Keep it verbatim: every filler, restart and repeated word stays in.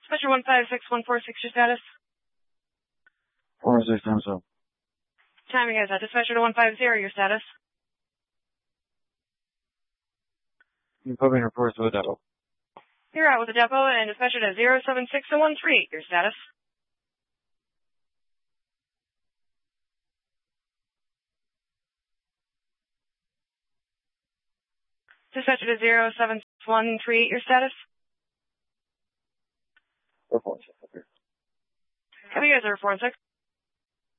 Dispatcher one five six one four six, your status? four six times up. Timing is at Dispatcher to one five zero, your status? You put me in reports to the depot. You're out with the depot and Dispatcher to zero seven six one three, your status? Dispatcher to zero seven six one three, your status? Four four six. Have you guys are four and six?